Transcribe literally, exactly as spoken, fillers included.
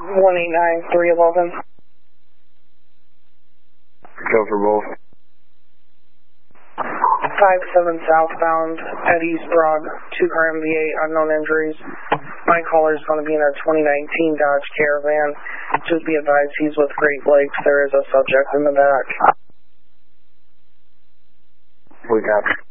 one eight nine three one one. Go for both. five seven southbound at East Broad, two car M V A, unknown injuries. My caller is going to be in a twenty nineteen Dodge Caravan. Just be advised he's with Great Lakes. There is a subject in the back. We got